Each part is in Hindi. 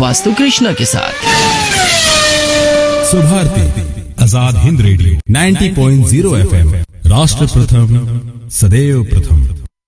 वास्तु कृष्णा के साथ। सुभारती आजाद हिंद रेडियो 90.0 FM, राष्ट्र प्रथम सदैव प्रथम।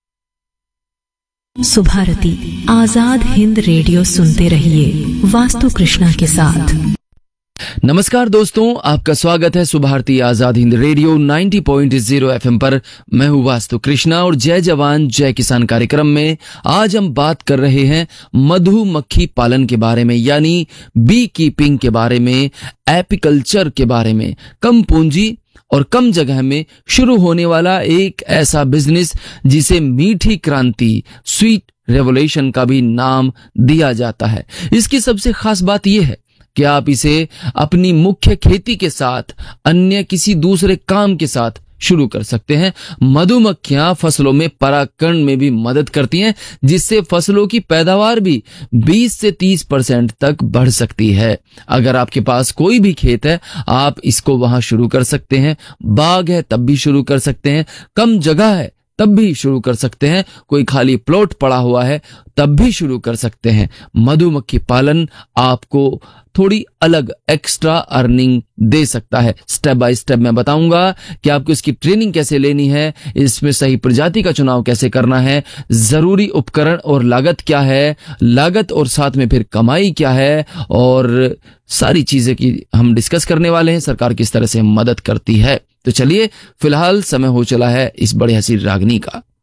सुभारती आजाद हिंद रेडियो सुनते रहिए वास्तु कृष्णा के साथ। नमस्कार दोस्तों, आपका स्वागत है सुभारती आजाद हिंद रेडियो 90.0 FM पर। मैं हूँ वास्तु कृष्णा और जय जवान जय किसान कार्यक्रम में आज हम बात कर रहे हैं मधुमक्खी पालन के बारे में, यानी बी कीपिंग के बारे में, एपिकल्चर के बारे में। कम पूंजी और कम जगह में शुरू होने वाला एक ऐसा बिजनेस जिसे मीठी क्रांति, स्वीट रेवोल्यूशन का भी नाम दिया जाता है। इसकी सबसे खास बात यह है कि आप इसे अपनी मुख्य खेती के साथ अन्य किसी दूसरे काम के साथ शुरू कर सकते हैं। मधुमक्खियां फसलों में परागकण में भी मदद करती हैं, जिससे फसलों की पैदावार भी 20 से 30% तक बढ़ सकती है। अगर आपके पास कोई भी खेत है, आप इसको वहां शुरू कर सकते हैं। बाग है तब भी शुरू कर सकते हैं। कम जगह है तब भी शुरू कर सकते हैं। कोई खाली प्लॉट पड़ा हुआ है तब भी शुरू कर सकते हैं। मधुमक्खी पालन आपको थोड़ी अलग एक्स्ट्रा अर्निंग दे सकता है। स्टेप बाय स्टेप मैं बताऊंगा कि आपको इसकी ट्रेनिंग कैसे लेनी है, इसमें सही प्रजाति का चुनाव कैसे करना है, जरूरी उपकरण और लागत क्या है, लागत और साथ में फिर कमाई क्या है, और सारी चीजें की हम डिस्कस करने वाले हैं। सरकार किस तरह से मदद करती है। तो चलिए, फिलहाल समय हो चला है इस बड़े हसीन रागनी का।